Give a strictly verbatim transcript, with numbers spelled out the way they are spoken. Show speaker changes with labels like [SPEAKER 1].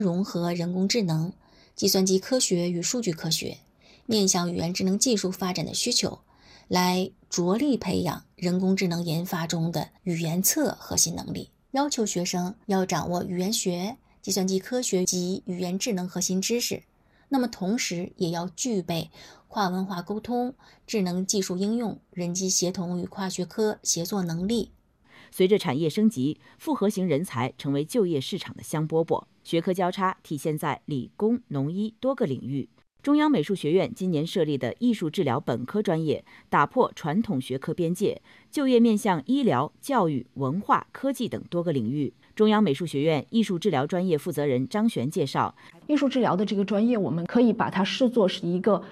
[SPEAKER 1] 融合人工智能、计算机科学与数据科学，面向语言智能技术发展的需求，来着力培养人工智能研发中的语言侧核心能力，要求学生要掌握语言学、计算机科学及语言智能核心知识，那么同时也要具备跨文化沟通、智能技术应用、人机协同与跨学科协作能力。
[SPEAKER 2] 随着产业升级，复合型人才成为就业市场的香饽饽，学科交叉体现在理工、农医多个领域。中央美术学院今年设立的艺术治疗本科专业，打破传统学科边界，就业面向医疗、教育、文化、科技等多个领域。中央美术学院艺术治疗专业负责人张璇介绍，
[SPEAKER 3] 艺术治疗的这个专业，我们可以把它视作是一个